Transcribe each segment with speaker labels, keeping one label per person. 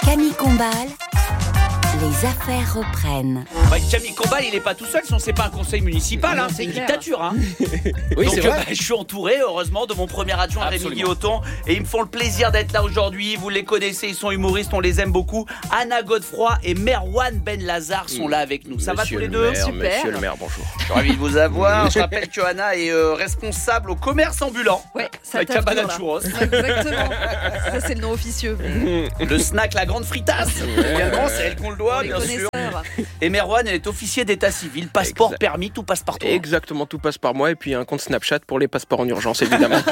Speaker 1: Camille Combal, les affaires reprennent.
Speaker 2: Camille Combal, il n'est pas tout seul, sinon c'est pas un conseil municipal, c'est une dictature.
Speaker 3: Oui,
Speaker 2: donc
Speaker 3: c'est vrai.
Speaker 2: je suis entouré, heureusement, de mon premier adjoint Rémi Guilloton, et ils me font le plaisir d'être là aujourd'hui. Vous les connaissez, ils sont humoristes, on les aime beaucoup. Anna Godefroy et Merwan Ben Lazar sont là avec nous. Ça va tous les deux?
Speaker 3: Super. Monsieur le maire, bonjour.
Speaker 2: Je suis ravi de vous avoir. Je rappelle que Anna est responsable au commerce ambulant.
Speaker 4: Ouais, ça
Speaker 2: La cabane à churros.
Speaker 4: Exactement. Ça, c'est le nom officieux.
Speaker 2: Le snack, la grande fritasse. Également, c'est elle qu'on le doit, bien sûr. Et Merwan, elle est officier d'état civil, passeport, permis, tout passe par toi.
Speaker 3: Exactement, tout passe par moi et puis un compte Snapchat pour les passeports en urgence, évidemment.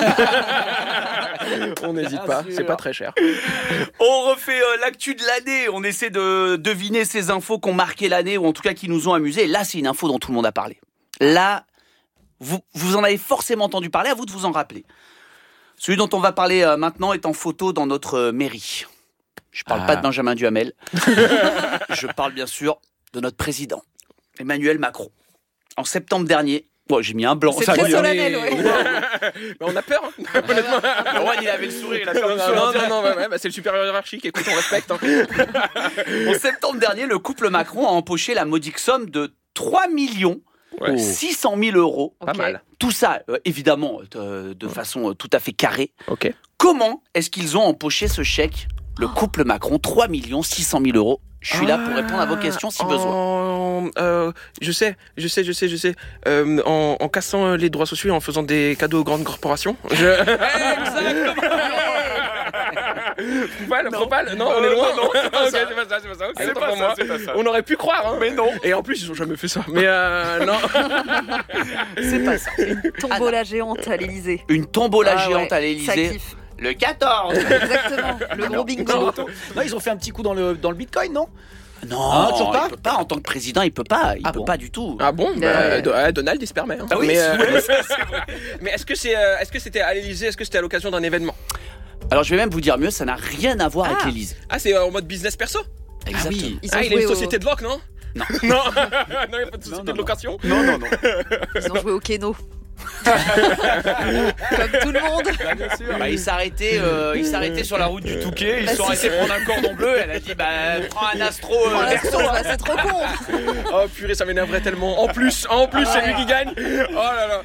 Speaker 3: On n'hésite pas, c'est pas très cher.
Speaker 2: On refait l'actu de l'année, on essaie de deviner ces infos qui ont marqué l'année ou en tout cas qui nous ont amusés. Là, c'est une info dont tout le monde a parlé. Là, vous en avez forcément entendu parler, à vous de vous en rappeler. Celui dont on va parler maintenant est en photo dans notre mairie. Je parle pas de Benjamin Duhamel. Je parle bien sûr de notre président, Emmanuel Macron. En septembre dernier, j'ai mis un blanc.
Speaker 4: C'est très solennel,
Speaker 3: Mais on a peur, honnêtement.
Speaker 2: Merwan, il avait le sourire. Il a
Speaker 3: Non, c'est le supérieur hiérarchique, écoute, on respecte.
Speaker 2: En septembre dernier, le couple Macron a empoché la modique somme de 3 600 000 euros.
Speaker 3: Pas mal.
Speaker 2: Tout ça, évidemment, de façon tout à fait carrée.
Speaker 3: Ok.
Speaker 2: Comment est-ce qu'ils ont empoché ce chèque, le couple Macron, 3 600 000 euros? Je suis là pour répondre à vos questions si besoin.
Speaker 3: Je sais. En cassant les droits sociaux et en faisant des cadeaux aux grandes corporations.
Speaker 2: Exactement.
Speaker 3: Propal, non, on est loin.
Speaker 2: Non, c'est pas ça.
Speaker 3: C'est pas ça. On aurait pu croire,
Speaker 2: mais non.
Speaker 3: Et en plus, ils ont jamais fait ça. Mais non.
Speaker 2: C'est pas ça.
Speaker 4: Tombola géante à l'Élysée.
Speaker 2: Une tombola géante à
Speaker 4: Ça
Speaker 2: l'Élysée.
Speaker 4: kiffe.
Speaker 2: Le 14.
Speaker 4: Exactement. Le gros bingo.
Speaker 5: Non, ils ont fait un petit coup dans le Bitcoin, non?
Speaker 2: Non,
Speaker 5: toujours pas.
Speaker 2: il peut pas. En tant que président, il peut pas. Il peut pas du tout.
Speaker 3: Ah bon, Donald, il se permet.
Speaker 2: Ah oui,
Speaker 3: mais,
Speaker 2: c'est vrai.
Speaker 3: mais est-ce que c'était à l'Élysée? Est-ce que c'était à l'occasion d'un événement?
Speaker 2: Alors je vais même vous dire mieux, ça n'a rien à voir avec l'Élysée.
Speaker 3: Ah, c'est en mode business perso?
Speaker 2: Exactement.
Speaker 5: oui.
Speaker 4: Ils ont
Speaker 3: Il a une
Speaker 4: joué
Speaker 3: société de loc, non?
Speaker 2: Non.
Speaker 3: Non, il n'y a pas de société de location?
Speaker 2: Non.
Speaker 4: Ils ont joué au Keno. Comme tout le monde.
Speaker 5: Bien sûr.
Speaker 2: Il s'arrêtait sur la route du Touquet. Ils sont arrêtés prendre un cordon bleu. Elle a dit prends un astro verso.
Speaker 4: C'est trop con.
Speaker 3: Oh purée, ça m'énerverait tellement. En plus, c'est lui qui gagne. Oh là là.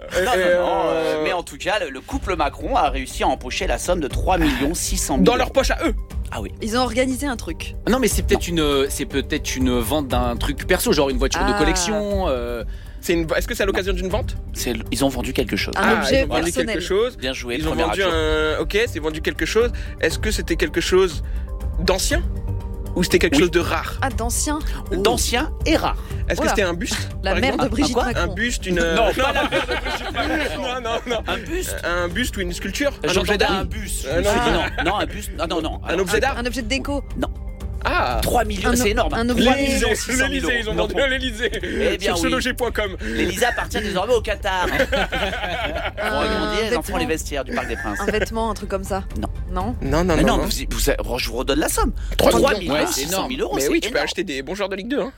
Speaker 2: Non. Mais en tout cas, le couple Macron a réussi à empocher la somme de 3 600 000
Speaker 3: Dans leur poche à eux.
Speaker 2: Ah oui.
Speaker 4: Ils ont organisé un truc.
Speaker 5: Non, mais c'est peut-être une vente d'un truc perso, genre une voiture de collection.
Speaker 3: Est-ce que c'est à l'occasion d'une vente?
Speaker 2: Ils ont vendu quelque chose.
Speaker 4: Un objet
Speaker 3: ils ont vendu
Speaker 4: personnel.
Speaker 3: quelque chose.
Speaker 2: Bien joué,
Speaker 3: Ils ont
Speaker 2: première
Speaker 3: vendu
Speaker 2: action.
Speaker 3: Ok, c'est vendu quelque chose. Est-ce que c'était quelque chose d'ancien? Ou c'était quelque chose de rare?
Speaker 4: Ah, d'ancien.
Speaker 2: D'ancien et rare.
Speaker 3: Est-ce que c'était un buste?
Speaker 4: La
Speaker 3: par
Speaker 4: mère
Speaker 3: exemple
Speaker 4: de Brigitte
Speaker 2: quoi
Speaker 4: Macron.
Speaker 3: Un buste, une...
Speaker 2: Non, pas la mère de Brigitte Macron.
Speaker 3: Non.
Speaker 2: Un buste.
Speaker 3: Un buste ou une sculpture? Un objet
Speaker 2: J'entendais
Speaker 3: d'art?
Speaker 2: un bus.
Speaker 3: Non.
Speaker 2: Non, un buste. Non.
Speaker 3: Un objet d'art?
Speaker 4: Un objet de déco.
Speaker 3: Ah,
Speaker 2: 3 millions, c'est énorme.
Speaker 4: un
Speaker 2: 3
Speaker 4: objet-
Speaker 2: millions 600 000
Speaker 3: l'Élysée, ils ont
Speaker 2: euros.
Speaker 3: vendu à l'Élysée.
Speaker 2: Eh bien,
Speaker 3: Sur
Speaker 2: oui.
Speaker 3: seloger.com.
Speaker 2: L'Élysée appartient désormais au Qatar. Pour agrandir les enfants les vestiaires du Parc des Princes.
Speaker 4: Un vêtement, un truc comme ça.
Speaker 2: Non.
Speaker 4: Non.
Speaker 2: Mais non, je vous redonne la somme.
Speaker 3: 3
Speaker 2: 3
Speaker 3: millions.
Speaker 2: millions
Speaker 5: Ouais, c'est
Speaker 2: 600 000 euros.
Speaker 3: Mais
Speaker 2: c'est
Speaker 3: oui, tu peux
Speaker 2: énorme.
Speaker 3: acheter des bons joueurs de Ligue 2.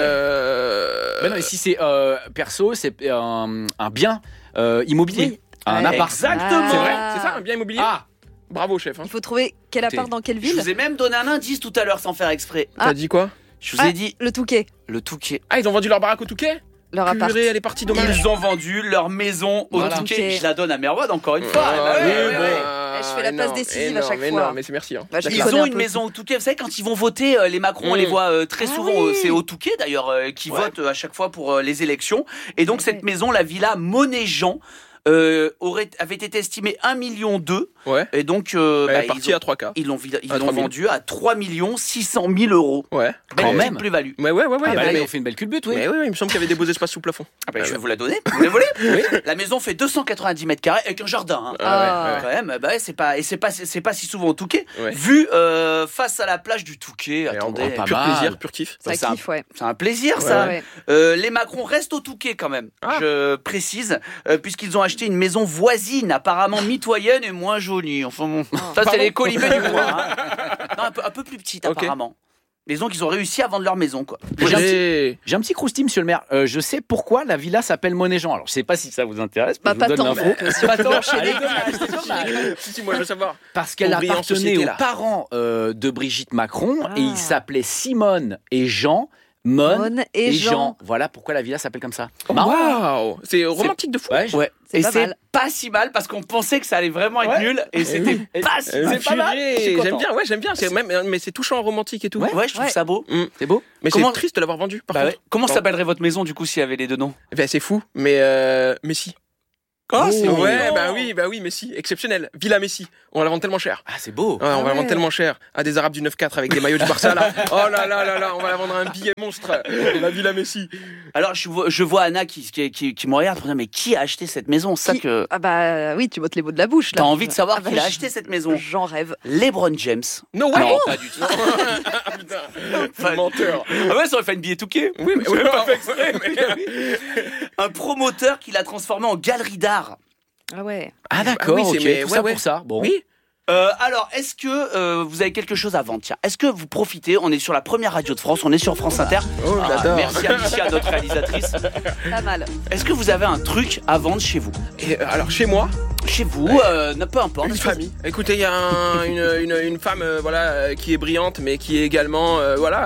Speaker 5: Mais non, mais si c'est perso, c'est un bien immobilier.
Speaker 4: Oui.
Speaker 5: Un
Speaker 4: Ouais.
Speaker 5: appart.
Speaker 2: Exactement.
Speaker 3: C'est vrai? C'est ça, un bien immobilier?
Speaker 5: Ah,
Speaker 3: Bravo, chef.
Speaker 4: Il faut trouver quel appart dans quelle
Speaker 2: Je
Speaker 4: ville.
Speaker 2: vous ai même donné un indice tout à l'heure sans faire exprès.
Speaker 4: Ah.
Speaker 3: T'as dit quoi?
Speaker 2: Je vous ai dit
Speaker 4: Le Touquet.
Speaker 2: le Touquet.
Speaker 3: Ah, ils ont vendu leur baraque au Touquet?
Speaker 4: Leur appart.
Speaker 3: Purée, elle est partie, dommage.
Speaker 2: Ils ont vendu leur maison au
Speaker 5: Voilà.
Speaker 2: Touquet. Je la donne à Merwan encore une fois.
Speaker 3: Oui,
Speaker 4: Je fais la passe décisive à chaque
Speaker 3: mais
Speaker 4: fois.
Speaker 3: Non, mais c'est merci.
Speaker 4: Bah, je
Speaker 2: Ils
Speaker 4: connais
Speaker 2: ont
Speaker 4: un
Speaker 2: une
Speaker 4: peu.
Speaker 2: maison au Touquet. Vous savez, quand ils vont voter, les Macron, on les voit très souvent.
Speaker 4: oui.
Speaker 2: C'est au Touquet d'ailleurs, qui votent à chaque fois pour les élections. Et donc, cette maison, la villa Monet-Jean, avait été estimée 1,2 million.
Speaker 3: Ouais.
Speaker 2: Et donc,
Speaker 3: Elle est partie
Speaker 2: ils
Speaker 3: à 3K.
Speaker 2: l'ont
Speaker 3: À 3 000.
Speaker 2: vendu à 3 600 000 euros.
Speaker 3: Ouais.
Speaker 2: Belle
Speaker 5: Quand
Speaker 2: petite
Speaker 5: même.
Speaker 2: plus-value.
Speaker 3: Ouais.
Speaker 5: ah bah là,
Speaker 3: mais...
Speaker 5: ils ont fait une belle culbute, oui.
Speaker 3: Mais oui, il me semble qu'il y avait des beaux espaces sous plafond.
Speaker 2: Je vais vous la donner. Vous la voulez? La maison fait 290 mètres carrés avec un jardin. Hein.
Speaker 4: Ah.
Speaker 2: Quand même, c'est pas si souvent au Touquet.
Speaker 3: Ouais.
Speaker 2: Vu face à la plage du Touquet. Attendez,
Speaker 5: pas
Speaker 3: Pur
Speaker 5: mal.
Speaker 3: plaisir, pur kiff.
Speaker 4: Ça
Speaker 2: c'est un-
Speaker 4: kiffe, ouais.
Speaker 2: c'est un plaisir ça.
Speaker 4: Ouais.
Speaker 2: Les Macron restent au Touquet quand même.
Speaker 3: Ah.
Speaker 2: Je précise, puisqu'ils ont acheté une maison voisine, apparemment mitoyenne et moins jolie. Enfin bon, ça c'est les colibés du coin. Hein. Non, un peu plus petite
Speaker 3: Ok.
Speaker 2: apparemment. Maison qu'ils ont réussi à vendre leur maison, quoi.
Speaker 5: J'ai un petit croustille, monsieur le maire. Je sais pourquoi la villa s'appelle Monéjean. Alors, je sais pas si ça vous intéresse.
Speaker 4: Bah,
Speaker 5: je vous
Speaker 4: pas
Speaker 5: donne
Speaker 4: tant.
Speaker 5: l'info.
Speaker 2: Pas tant.
Speaker 3: Si, moi je veux savoir.
Speaker 5: Parce qu'elle
Speaker 3: Au brillant
Speaker 5: appartenait
Speaker 3: société,
Speaker 5: aux
Speaker 3: là.
Speaker 5: parents de Brigitte Macron
Speaker 4: Ah.
Speaker 5: et ils s'appelaient Simone et Jean. Mon
Speaker 4: Mon et Jean.
Speaker 5: Voilà pourquoi la villa s'appelle comme ça.
Speaker 3: Oh,
Speaker 5: Marrant.
Speaker 3: waouh, c'est romantique de fou.
Speaker 5: Ouais,
Speaker 2: Ouais.
Speaker 4: C'est
Speaker 2: Et
Speaker 4: pas
Speaker 2: c'est
Speaker 4: mal.
Speaker 2: pas si mal parce qu'on pensait que ça allait vraiment être
Speaker 5: Ouais.
Speaker 2: nul et c'était pas si mal.
Speaker 5: C'est pas mal. Je suis content.
Speaker 3: J'aime bien. Mais c'est touchant, romantique et tout.
Speaker 2: Ouais, je trouve
Speaker 4: Ouais.
Speaker 2: ça beau.
Speaker 5: C'est beau.
Speaker 3: Mais
Speaker 2: Comment-
Speaker 3: c'est triste de l'avoir vendu. Par
Speaker 2: Bah
Speaker 3: contre.
Speaker 2: ouais. Comment
Speaker 3: Bon.
Speaker 2: s'appellerait votre maison du coup s'il y avait les deux noms?
Speaker 3: Ben, c'est fou, mais Messi.
Speaker 2: Oh, c'est
Speaker 3: Ouais,
Speaker 2: mignon.
Speaker 3: bah oui, Messi, exceptionnel. Villa Messi. On va la vendre tellement cher.
Speaker 5: Ah, c'est beau.
Speaker 3: Ouais, on va la
Speaker 4: ouais.
Speaker 3: vendre tellement cher. À des Arabes du 9-4 avec des maillots du Barça là. Oh là là là là, on va la vendre à un billet monstre. La Villa Messi.
Speaker 2: Alors je vois Anna qui me regarde pour dire mais qui a acheté cette maison? Ça
Speaker 4: Qui-
Speaker 2: que
Speaker 4: Ah bah oui, tu m'ôtes les mots de la bouche là.
Speaker 2: t'as envie de savoir
Speaker 4: Ah bah,
Speaker 2: qui a
Speaker 4: je-
Speaker 2: acheté cette maison.
Speaker 4: J'en rêve.
Speaker 2: LeBron James.
Speaker 3: No way.
Speaker 2: Non, pas du tout.
Speaker 3: Ah, putain, menteur.
Speaker 2: Ah ouais, ça aurait fait une billet touquet.
Speaker 3: Oui, mais
Speaker 2: J'ai
Speaker 3: ouais,
Speaker 2: pas
Speaker 3: non,
Speaker 2: fait exprès, mais- Un promoteur qui l'a transformé en galerie d'art.
Speaker 4: Ah ouais.
Speaker 5: Ah, d'accord.
Speaker 3: oui, c'est-
Speaker 5: ok,
Speaker 3: mais
Speaker 5: tout
Speaker 3: ouais,
Speaker 5: ça
Speaker 3: ouais.
Speaker 5: pour ça. Bon.
Speaker 3: Oui.
Speaker 2: Alors, est-ce que vous avez quelque chose à vendre? Tiens, est-ce que vous profitez? On est sur la première radio de France, on est sur France Inter.
Speaker 3: Oh,
Speaker 2: Ah,
Speaker 3: j'adore.
Speaker 2: merci Alicia, notre réalisatrice.
Speaker 4: Pas mal.
Speaker 2: Est-ce que vous avez un truc à vendre chez vous?
Speaker 3: Et alors chez moi,
Speaker 2: Chez vous, peu importe.
Speaker 3: une famille. Écoutez, il y a une femme qui est brillante, mais qui est également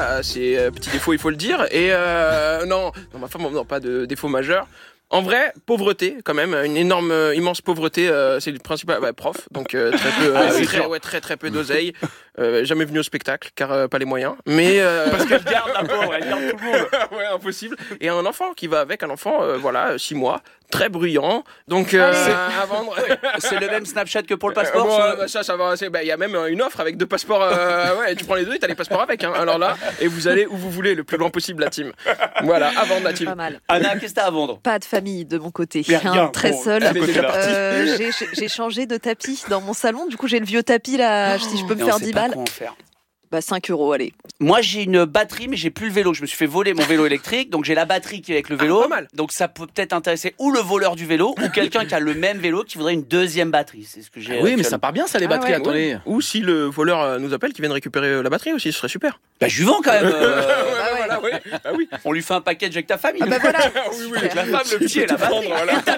Speaker 3: ses petits défauts, il faut le dire. Et non, ma femme, non, pas de défauts majeurs. En vrai, pauvreté quand même, une immense pauvreté. C'est le principal prof, donc très peu, très peu d'oseille. Jamais venu au spectacle, car pas les moyens. Mais
Speaker 2: Parce qu'elle garde la pauvre, elle garde tout le monde.
Speaker 3: ouais, impossible. Et un enfant qui va avec, un enfant, 6 mois, très bruyant. Donc
Speaker 4: Allez.
Speaker 3: à vendre.
Speaker 2: C'est le même Snapchat que pour le passeport.
Speaker 3: Ça va. Il y a même une offre avec 2 passeports. Tu prends les 2 et t'as les passeports avec. Hein. Alors là, et vous allez où vous voulez, le plus loin possible, la team. Voilà, à vendre la team.
Speaker 4: Pas mal.
Speaker 2: Anna, qu'est-ce que t'as à vendre?
Speaker 4: Pas de famille de mon côté.
Speaker 2: Mais rien.
Speaker 4: Très
Speaker 2: Bon,
Speaker 4: seul.
Speaker 2: allez, c'est parti.
Speaker 4: J'ai changé de tapis dans mon salon. Du coup, j'ai le vieux tapis là. Si je peux me
Speaker 2: Et on
Speaker 4: faire
Speaker 2: sait
Speaker 4: 10
Speaker 2: pas
Speaker 4: balles,
Speaker 2: quoi en faire.
Speaker 4: bah 5 €, allez.
Speaker 2: Moi, j'ai une batterie, mais j'ai plus le vélo. Je me suis fait voler mon vélo électrique, donc j'ai la batterie qui est avec le vélo.
Speaker 3: pas mal.
Speaker 2: Donc ça peut peut-être intéresser ou le voleur du vélo ou quelqu'un qui a le même vélo qui voudrait une deuxième batterie. C'est ce que j'ai.
Speaker 5: Oui, mais ça part bien, ça, les
Speaker 4: Ah
Speaker 5: batteries.
Speaker 4: ouais.
Speaker 5: Attendez.
Speaker 3: Ou si le voleur nous appelle, qu'il vienne récupérer la batterie aussi, ce serait super.
Speaker 2: Bah, je lui vends quand même.
Speaker 3: Voilà, ouais. Ah oui.
Speaker 2: On lui fait un package avec ta famille.
Speaker 4: Ah bah voilà.
Speaker 2: Avec la femme, le petit et la batterie.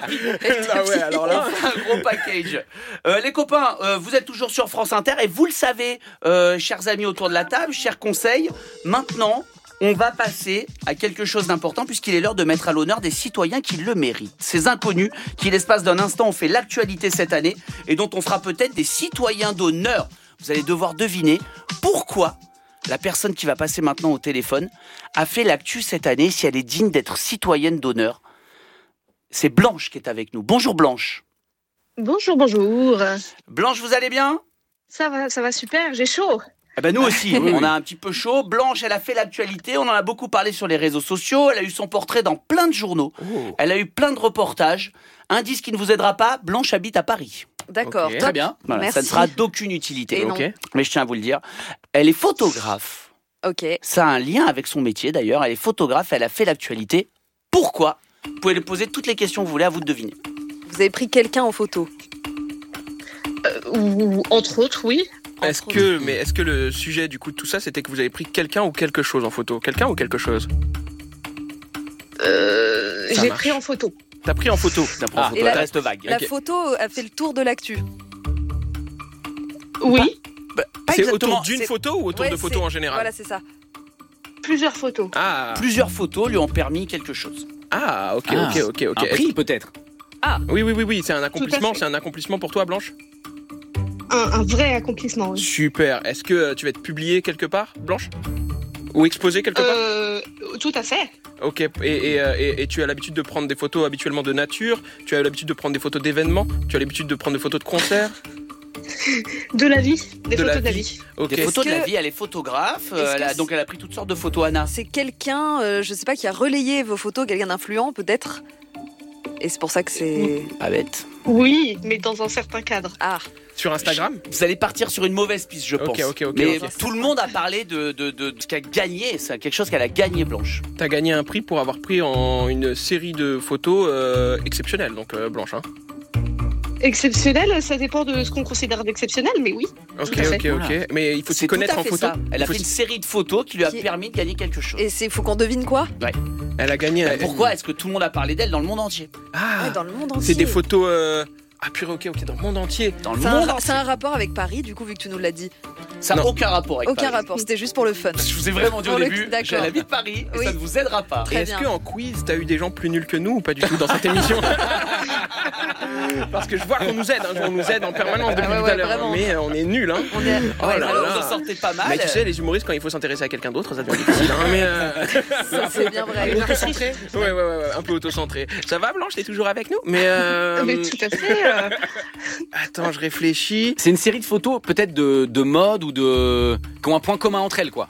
Speaker 3: Ah ouais, alors là.
Speaker 2: On fait un gros package. Les copains, vous êtes toujours sur France Inter et vous le savez, chers amis autour de la table, chers conseils. Maintenant, on va passer à quelque chose d'important puisqu'il est l'heure de mettre à l'honneur des citoyens qui le méritent. Ces inconnus qui, l'espace d'un instant, ont fait l'actualité cette année et dont on fera peut-être des citoyens d'honneur. Vous allez devoir deviner pourquoi la personne qui va passer maintenant au téléphone a fait l'actu cette année, si elle est digne d'être citoyenne d'honneur. C'est Blanche qui est avec nous. Bonjour Blanche.
Speaker 6: Bonjour, bonjour.
Speaker 2: Blanche, vous allez bien?
Speaker 6: Ça va super, j'ai chaud.
Speaker 2: Eh ben nous aussi, on a un petit peu chaud. Blanche, elle a fait l'actualité, on en a beaucoup parlé sur les réseaux sociaux, elle a eu son portrait dans plein de journaux, elle a eu plein de reportages. Indice qui ne vous aidera pas, Blanche habite à Paris.
Speaker 4: D'accord.
Speaker 3: Ok.
Speaker 4: top.
Speaker 5: Très bien.
Speaker 2: Voilà,
Speaker 4: Merci.
Speaker 2: ça ne sera d'aucune utilité.
Speaker 4: Et non.
Speaker 3: Ok.
Speaker 2: Mais je tiens à vous le dire. Elle est photographe.
Speaker 4: Ok.
Speaker 2: Ça a un lien avec son métier d'ailleurs. Elle est photographe, elle a fait l'actualité. Pourquoi? Vous pouvez lui poser toutes les questions que vous voulez, à vous de deviner.
Speaker 4: Vous avez pris quelqu'un en photo.
Speaker 6: Ou entre autres, oui.
Speaker 3: Est-ce que le sujet du coup de tout ça, c'était que vous avez pris quelqu'un ou quelque chose en photo? Quelqu'un ou quelque chose? Ça
Speaker 6: J'ai
Speaker 3: marche.
Speaker 6: pris en photo.
Speaker 3: T'as pris en photo.
Speaker 2: D'après
Speaker 4: Et la-
Speaker 2: reste vague.
Speaker 4: La
Speaker 3: Ok.
Speaker 4: photo a fait le tour de l'actu.
Speaker 6: Oui,
Speaker 2: Bah, pas
Speaker 3: C'est
Speaker 2: exactement,
Speaker 3: autour d'une
Speaker 2: c'est-
Speaker 3: photo ou autour
Speaker 4: Ouais,
Speaker 3: de photos
Speaker 4: c'est-
Speaker 3: en général?
Speaker 4: Voilà, c'est ça.
Speaker 6: plusieurs photos.
Speaker 3: Ah,
Speaker 2: Plusieurs photos lui ont permis quelque chose.
Speaker 3: ok.
Speaker 5: Un prix, peut-être.
Speaker 3: Oui, c'est un accomplissement.
Speaker 6: Tout à fait.
Speaker 3: C'est un accomplissement pour toi, Blanche?
Speaker 6: Un vrai accomplissement, oui.
Speaker 3: Super. Est-ce que tu vas être publié quelque part, Blanche? Ou exposé quelque part?
Speaker 6: Tout à fait.
Speaker 3: Ok. Et tu as l'habitude de prendre des photos habituellement de nature? Tu as l'habitude de prendre des photos d'événements? Tu as l'habitude de prendre des photos de concerts?
Speaker 6: De la vie. Des
Speaker 3: De la
Speaker 6: photos de la
Speaker 3: vie.
Speaker 6: vie.
Speaker 3: Ok.
Speaker 2: Des photos de la
Speaker 4: que-
Speaker 2: vie, elle est photographe.
Speaker 4: Est-ce que
Speaker 2: Donc elle a pris toutes sortes de photos, Anna.
Speaker 4: C'est quelqu'un, je sais pas, qui a relayé vos photos, quelqu'un d'influent peut-être. Et c'est pour ça que c'est.
Speaker 2: Pas bête.
Speaker 6: Oui, mais dans un certain cadre.
Speaker 4: Ah,
Speaker 3: Sur Instagram?
Speaker 2: Vous allez partir sur une mauvaise piste, je pense.
Speaker 3: Ok,
Speaker 2: Mais
Speaker 3: ok.
Speaker 2: tout le monde a parlé de ce qu'elle a gagné. C'est quelque chose qu'elle a gagné, Blanche.
Speaker 3: T'as gagné un prix pour avoir pris en une série de photos exceptionnelles, donc Blanche. Hein.
Speaker 6: Exceptionnel, ça dépend de ce qu'on considère d'exceptionnel, mais oui.
Speaker 3: Ok,
Speaker 6: Tout à fait.
Speaker 3: ok, ok.
Speaker 2: Voilà.
Speaker 3: Mais il faut s'y
Speaker 2: C'est
Speaker 3: connaître
Speaker 2: tout à
Speaker 3: en
Speaker 2: fait
Speaker 3: photo.
Speaker 2: ça. Elle a fait une série de photos qui lui a
Speaker 4: Qui-
Speaker 2: permis de gagner quelque chose.
Speaker 4: Et faut qu'on devine quoi?
Speaker 3: Elle a gagné.
Speaker 2: Pourquoi est-ce que tout le monde a parlé d'elle dans le monde entier?
Speaker 3: Ah,
Speaker 4: Ouais, dans le monde entier.
Speaker 3: c'est des photos. Ah purée, ok, dans le monde entier.
Speaker 2: Dans le
Speaker 4: C'est
Speaker 2: monde
Speaker 4: un,
Speaker 2: entier.
Speaker 4: c'est un rapport avec Paris, du coup, vu que tu nous l'as dit.
Speaker 2: Ça n'a
Speaker 3: Non.
Speaker 2: aucun rapport avec
Speaker 4: Aucun
Speaker 2: Paris.
Speaker 4: rapport, c'était juste pour le fun.
Speaker 2: Je vous ai vraiment dit au
Speaker 4: Pour le-
Speaker 2: début,
Speaker 4: d'accord.
Speaker 2: j'ai la vie de Paris et
Speaker 4: Oui.
Speaker 2: ça ne vous aidera pas.
Speaker 4: Très
Speaker 3: Et est-ce
Speaker 4: bien.
Speaker 3: qu'en quiz, t'as eu des gens plus nuls que nous ou pas du tout dans cette émission? Parce que je vois qu'on nous aide, hein, on nous aide en permanence depuis
Speaker 4: Ah ouais,
Speaker 3: tout
Speaker 4: ouais,
Speaker 3: à l'heure,
Speaker 4: vraiment.
Speaker 3: mais on est nuls. Hein.
Speaker 4: On est...
Speaker 3: Oh
Speaker 4: ouais,
Speaker 3: là
Speaker 4: vraiment.
Speaker 3: là.
Speaker 2: Vous en sortez pas mal.
Speaker 3: Mais tu sais, les humoristes, quand il faut s'intéresser à quelqu'un d'autre, ça devient difficile. Hein,
Speaker 4: Ça, c'est bien vrai.
Speaker 3: ouais, un peu auto-centré. Ça va, Blanche, t'es toujours avec nous? Mais,
Speaker 6: Mais tout à fait.
Speaker 3: attends, je réfléchis.
Speaker 5: C'est une série de photos peut-être de mode ou de qui ont un point commun entre elles quoi.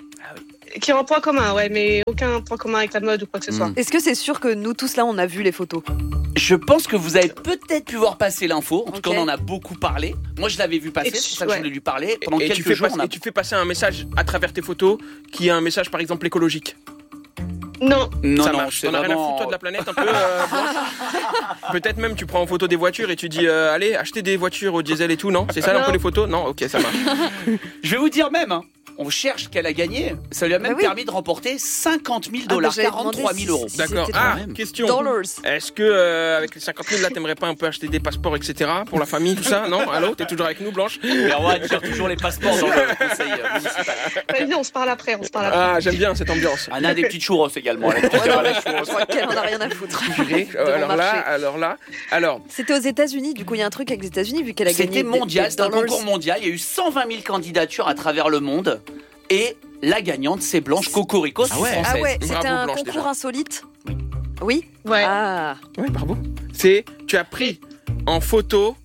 Speaker 6: Qui ont un point commun, ouais, mais aucun point commun avec la mode ou quoi que ce soit.
Speaker 4: Est-ce que c'est sûr que nous tous là, on a vu les photos?
Speaker 2: Je pense que vous avez peut-être pu voir passer l'info. En tout cas,
Speaker 4: Ok.
Speaker 2: on en a beaucoup parlé. Moi, je l'avais vu passer. C'est pour ça que je
Speaker 6: Ouais.
Speaker 2: voulais lui parler. Pendant
Speaker 3: Et
Speaker 2: quelques jours, on a...
Speaker 3: tu fais passer un message à travers tes photos qui est un message, par exemple, écologique.
Speaker 6: Non,
Speaker 2: Non,
Speaker 3: Ça
Speaker 2: non,
Speaker 3: marche.
Speaker 2: c'est
Speaker 3: T'en as rien à
Speaker 2: vraiment...
Speaker 3: foutre, toi, de la planète, un peu Blanche. Peut-être même tu prends en photo des voitures et tu dis allez, achetez des voitures au diesel et tout, non? C'est ça un
Speaker 6: Non.
Speaker 3: peu les photos? Non? Ok, ça marche.
Speaker 2: Je vais vous dire même, hein, on cherche qu'elle a gagné. Ça lui a même
Speaker 4: Bah oui.
Speaker 2: permis de remporter 50 000
Speaker 4: Ah, mais
Speaker 2: $,
Speaker 4: j'allais
Speaker 2: 43
Speaker 4: demander
Speaker 2: 000 euros.
Speaker 4: si
Speaker 3: D'accord.
Speaker 4: c'était
Speaker 3: Ah,
Speaker 5: quand même.
Speaker 3: question.
Speaker 4: Dollars.
Speaker 3: Est-ce que avec les 50 000 là, t'aimerais pas un peu acheter des passeports, etc. pour la famille, tout ça? Non? Allô? T'es toujours avec nous, Blanche?
Speaker 2: Merwan gère toujours les passeports dans le conseil municipal.
Speaker 6: vas-y, on se parle après,
Speaker 3: Ah, j'aime bien cette ambiance.
Speaker 2: Anna, des petites churros également. Elle a des petites
Speaker 4: Ouais, non,
Speaker 2: churros.
Speaker 4: mais je crois qu'elle en a rien à foutre.
Speaker 3: Purée.
Speaker 4: Devant marcher.
Speaker 3: Alors,
Speaker 4: C'était aux États-Unis, du coup, il y a un truc avec les États-unis, vu qu'elle a gagné.
Speaker 2: C'était mondial,
Speaker 4: des
Speaker 2: c'est un
Speaker 4: dollars.
Speaker 2: concours mondial. Il y a eu 120 000 candidatures à travers le monde. Et la gagnante, c'est Blanche Cocorico,
Speaker 5: Ah ouais.
Speaker 2: française.
Speaker 4: Ah ouais, c'était
Speaker 3: Bravo,
Speaker 4: un
Speaker 3: Blanche,
Speaker 4: concours
Speaker 3: déjà.
Speaker 4: insolite. Oui.
Speaker 6: Ouais.
Speaker 4: Ah.
Speaker 3: ouais, bravo. Tu as pris en photo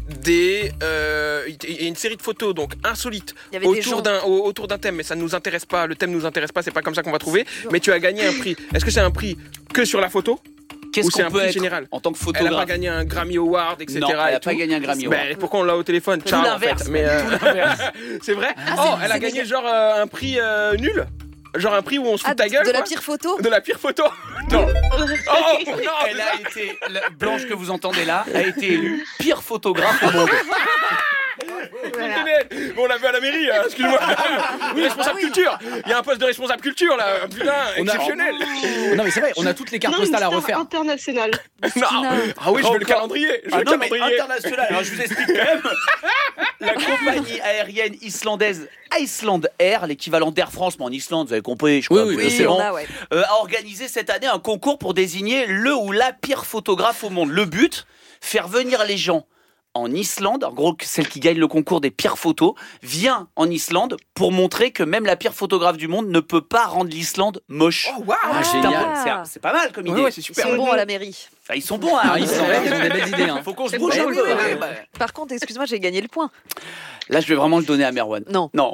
Speaker 3: il y a une série de photos donc insolites
Speaker 4: Il y avait des gens.
Speaker 3: autour d'un thème, mais ça ne nous intéresse pas. Le thème nous intéresse pas, c'est pas comme ça qu'on va trouver. Mais tu as gagné un prix. Est-ce que c'est un prix que sur la photo?
Speaker 2: Qu'est-ce
Speaker 3: Ou c'est
Speaker 2: qu'on
Speaker 3: un
Speaker 2: peut
Speaker 3: prix
Speaker 2: être
Speaker 3: général?
Speaker 2: en tant que
Speaker 3: Elle n'a pas
Speaker 2: photographe?
Speaker 3: gagné un Grammy Award, etc.
Speaker 2: Non, elle
Speaker 3: et
Speaker 2: n'a pas
Speaker 3: tout.
Speaker 2: gagné un Grammy Award.
Speaker 3: Ben, pourquoi on l'a au téléphone?
Speaker 2: Tout
Speaker 3: Ciao, en
Speaker 2: l'inverse.
Speaker 3: fait. Mais c'est vrai? Oh, elle a
Speaker 4: c'est
Speaker 3: gagné
Speaker 4: des-
Speaker 3: genre un prix nul? Genre un prix où on se fout
Speaker 4: Ah,
Speaker 3: de ta gueule?
Speaker 4: de la
Speaker 3: quoi
Speaker 4: pire photo.
Speaker 3: De la pire photo? Non. Oh, non,
Speaker 2: Elle a été, la Blanche que vous entendez là, a été élue pire photographe au monde.
Speaker 6: Voilà.
Speaker 3: Bon, on l'a vu à la mairie, hein, excuse-moi. Oui, responsable culture. Il y a un poste de responsable culture là. Putain,
Speaker 5: On a-
Speaker 3: exceptionnel.
Speaker 5: Non mais c'est vrai, on a toutes les cartes
Speaker 6: Non, une
Speaker 5: postales à
Speaker 6: star
Speaker 5: refaire.
Speaker 6: internationale.
Speaker 3: Non. Ah oui, je veux le
Speaker 2: Encore.
Speaker 3: calendrier. Je veux
Speaker 2: Ah
Speaker 3: le
Speaker 2: non, mais
Speaker 3: calendrier.
Speaker 2: international. Alors je vous explique quand même. La compagnie aérienne islandaise Iceland Air, l'équivalent d'Air France, mais en Islande, vous avez compris, je crois.
Speaker 5: Oui, oui,
Speaker 4: Oui,
Speaker 2: c'est
Speaker 4: on
Speaker 2: bon,
Speaker 4: a, ouais.
Speaker 2: a organisé cette année un concours pour désigner le ou la pire photographe au monde. Le but, faire venir les gens en Islande, en gros celle qui gagne le concours des pires photos, vient en Islande pour montrer que même la pire photographe du monde ne peut pas rendre l'Islande moche.
Speaker 3: Oh waouh.
Speaker 5: Ah,
Speaker 2: C'est
Speaker 5: génial.
Speaker 2: c'est pas mal comme idée.
Speaker 3: Ouais, ouais, c'est
Speaker 4: Ils
Speaker 3: super.
Speaker 4: sont bons à la mairie.
Speaker 2: Enfin, ils sont bons, hein,
Speaker 5: Ah, ils sont ils ont des belles idées. Hein.
Speaker 2: Faut qu'on se
Speaker 6: C'est
Speaker 2: bouge
Speaker 6: bon,
Speaker 2: un
Speaker 6: oui,
Speaker 2: peu.
Speaker 6: oui, oui.
Speaker 2: Ouais, bah.
Speaker 4: Par contre, excuse-moi, j'ai gagné le point.
Speaker 2: Là, je vais vraiment le donner à Merwan.
Speaker 4: Non.
Speaker 2: Non.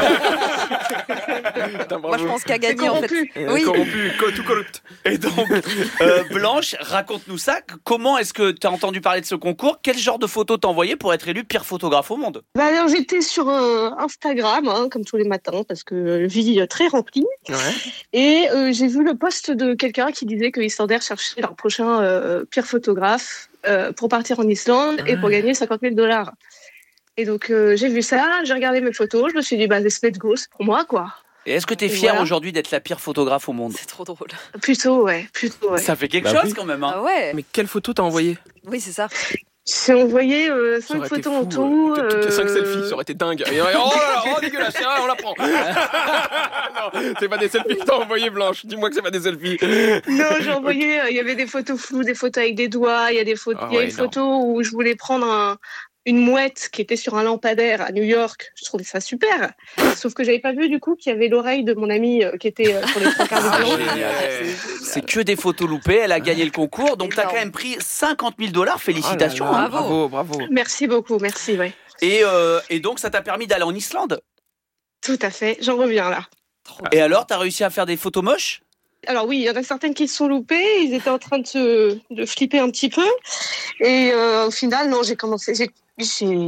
Speaker 3: Putain,
Speaker 4: Moi, je
Speaker 3: bravo.
Speaker 4: pense qu'à
Speaker 6: C'est
Speaker 4: gagner, en fait.
Speaker 6: corrompu.
Speaker 4: Oui.
Speaker 3: Corrompu, tout corrupt.
Speaker 2: Et donc, Blanche, raconte-nous ça. Comment est-ce que tu as entendu parler de ce concours? Quel genre de photos t'as envoyé pour être élu pire photographe au monde?
Speaker 6: Bah alors j'étais sur Instagram, hein, comme tous les matins, parce que vie très remplie.
Speaker 3: Ouais.
Speaker 6: Et j'ai vu le post de quelqu'un qui disait que Islander cherchait leur prochain pire photographe pour partir en Islande et pour gagner 50 000 $. Et donc j'ai vu ça, j'ai regardé mes photos, je me suis dit bah let's go, c'est pour moi quoi.
Speaker 2: Et est-ce que tu es
Speaker 6: Et
Speaker 2: fier
Speaker 6: voilà.
Speaker 2: aujourd'hui d'être la pire photographe au monde?
Speaker 4: C'est trop drôle.
Speaker 6: Plutôt ouais.
Speaker 2: Ça fait quelque
Speaker 5: Bah
Speaker 2: chose
Speaker 5: oui.
Speaker 2: quand même. Hein.
Speaker 4: Ah ouais.
Speaker 3: Mais quelle photo t'as envoyé?
Speaker 4: Oui, c'est ça.
Speaker 6: J'ai envoyé
Speaker 3: Ça
Speaker 6: 5
Speaker 3: aurait été
Speaker 6: photos en
Speaker 3: fou,
Speaker 6: tout.
Speaker 3: Toutes les 5 selfies, ça aurait été dingue. Et, oh là là, oh dégueulasse, c'est vrai, on la prend. Non, c'est pas des selfies que t'as envoyé, Blanche. Dis-moi que c'est pas des selfies.
Speaker 6: Non, j'ai envoyé, il y avait des photos floues, des photos avec des doigts, il y a des photos,
Speaker 3: Ah
Speaker 6: il y a
Speaker 3: ouais,
Speaker 6: une photo où je voulais prendre une mouette qui était sur un lampadaire à New York. Je trouvais ça super. Sauf que j'avais pas vu du coup qu'il y avait l'oreille de mon ami qui était sur les 3 quarts de
Speaker 2: Ah,
Speaker 6: blanc.
Speaker 2: génial. C'est que des photos loupées. Elle a gagné le concours. Donc, tu as
Speaker 4: Énorme.
Speaker 2: quand même pris 50 000 $. Félicitations.
Speaker 3: Oh là là,
Speaker 2: hein.
Speaker 4: Bravo.
Speaker 3: Bravo.
Speaker 6: Merci beaucoup, merci, ouais.
Speaker 2: Et donc, ça t'a permis d'aller en Islande.
Speaker 6: Tout à fait, j'en reviens là.
Speaker 2: Et alors, tu as réussi à faire des photos moches?
Speaker 6: Alors oui, il y en a certaines qui se sont loupées, ils étaient en train de flipper un petit peu. Et au final, non, j'ai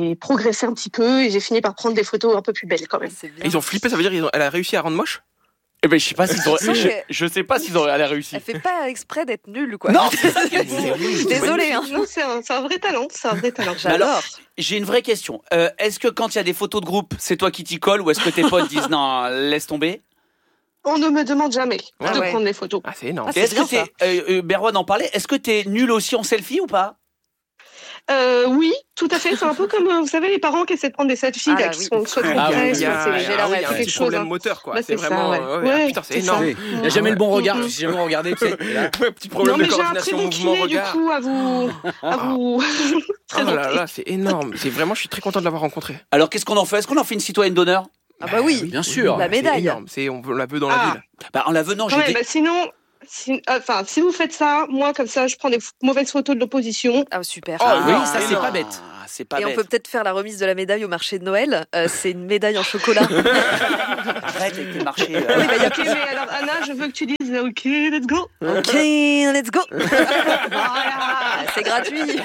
Speaker 6: progressé un petit peu et j'ai fini par prendre des photos un peu plus belles quand même.
Speaker 4: C'est bien.
Speaker 3: Et ils ont flippé, ça veut dire qu'elle a réussi à rendre moche?
Speaker 2: Eh ben, je sais pas s'ils auraient,
Speaker 4: Je sens que-
Speaker 2: je sais pas s'ils auraient réussi.
Speaker 4: Elle fait pas exprès d'être nulle, quoi.
Speaker 2: Non, c'est ça que
Speaker 4: Désolée, hein.
Speaker 6: Non, c'est un vrai talent, c'est un vrai talent.
Speaker 4: J'adore.
Speaker 2: J'ai une vraie question. Est-ce que quand il y a des photos de groupe, c'est toi qui t'y colles ou est-ce que tes potes disent non, laisse tomber?
Speaker 6: On ne me demande jamais
Speaker 4: Ah
Speaker 6: de
Speaker 4: ouais.
Speaker 6: prendre les photos.
Speaker 3: Ah, c'est énorme.
Speaker 4: Ah, c'est
Speaker 2: Est-ce
Speaker 4: bien,
Speaker 2: que Berwan en parlait? Est-ce que t'es nul aussi en selfie ou pas?
Speaker 6: Oui, tout à fait. C'est un peu comme, vous savez, les parents qui essaient de prendre des selfies,
Speaker 4: Ah
Speaker 6: là,
Speaker 4: là,
Speaker 6: qui
Speaker 4: oui.
Speaker 6: sont soit trop
Speaker 5: Ah oui,
Speaker 6: près,
Speaker 3: Il y a,
Speaker 6: soit c'est-
Speaker 4: j'ai la
Speaker 3: il y a
Speaker 4: rêve,
Speaker 3: un
Speaker 6: quelque
Speaker 3: petit
Speaker 6: chose,
Speaker 3: problème
Speaker 6: hein.
Speaker 3: moteur, quoi.
Speaker 6: Bah,
Speaker 3: C'est
Speaker 6: c'est
Speaker 3: vraiment.
Speaker 6: ça, ouais.
Speaker 3: Ah,
Speaker 6: Ouais,
Speaker 3: putain, c'est
Speaker 6: c'est ça.
Speaker 3: énorme.
Speaker 5: Il n'y a jamais le bon regard.
Speaker 6: Mhm.
Speaker 5: Si j'ai jamais regardé, tu sais. et là-
Speaker 3: Ouais, petit
Speaker 6: Non,
Speaker 3: problème
Speaker 6: mais
Speaker 3: de
Speaker 6: j'ai un très
Speaker 3: coordination
Speaker 6: bon
Speaker 3: mouvement
Speaker 6: kiné, du
Speaker 3: regard.
Speaker 6: coup, à vous...
Speaker 3: Oh là là, c'est énorme. C'est vraiment, je suis très content de l'avoir rencontré.
Speaker 2: Alors qu'est-ce qu'on en fait? Est-ce qu'on en fait une citoyenne d'honneur?
Speaker 4: Ah bah oui.
Speaker 5: Bien sûr.
Speaker 4: La
Speaker 3: C'est
Speaker 4: médaille.
Speaker 3: énorme. On la veut dans la
Speaker 6: Ah.
Speaker 3: ville.
Speaker 2: Bah, en la venant, j'ai
Speaker 6: Ouais,
Speaker 2: des...
Speaker 6: bah, sinon, si vous faites ça, moi, comme ça, je prends des mauvaises photos de l'opposition.
Speaker 4: Ah super.
Speaker 3: Oh,
Speaker 5: oui,
Speaker 3: non,
Speaker 5: ça, c'est
Speaker 3: énorme.
Speaker 5: pas bête.
Speaker 2: C'est pas
Speaker 4: Et on
Speaker 2: bête.
Speaker 4: peut peut-être faire la remise de la médaille au marché de Noël. C'est une médaille en chocolat.
Speaker 2: Arrête avec tes marchés.
Speaker 4: Oui, bah, il y a
Speaker 6: Ok, mais alors, Anna, je veux que tu dises OK, let's go.
Speaker 4: Ok, let's go.
Speaker 6: Voilà.
Speaker 4: C'est gratuit.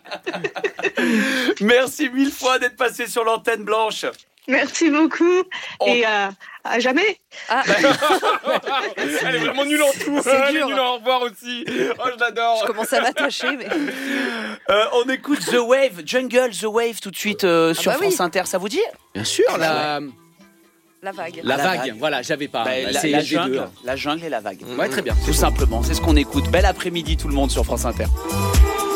Speaker 2: Merci mille fois d'être passé sur l'antenne blanche.
Speaker 6: Merci beaucoup.
Speaker 2: Oh.
Speaker 6: Et à jamais.
Speaker 4: Ah,
Speaker 3: Elle est vraiment nulle en tout.
Speaker 4: C'est
Speaker 3: Elle est
Speaker 4: dur.
Speaker 3: nulle en revoir aussi. Oh, je l'adore.
Speaker 4: je commence à m'attacher, mais
Speaker 2: On écoute The Wave, Jungle, The Wave tout de suite sur
Speaker 4: bah oui.
Speaker 2: France Inter, ça vous dit?
Speaker 5: Bien sûr. La
Speaker 4: la vague.
Speaker 2: La
Speaker 5: vague.
Speaker 2: vague.
Speaker 5: Voilà, j'avais pas.
Speaker 2: Bah,
Speaker 5: C'est
Speaker 2: la
Speaker 5: les deux.
Speaker 2: jungle et la vague.
Speaker 5: Ouais, très bien.
Speaker 2: Tout simplement, c'est ce qu'on écoute. Bel après-midi tout le monde sur France Inter.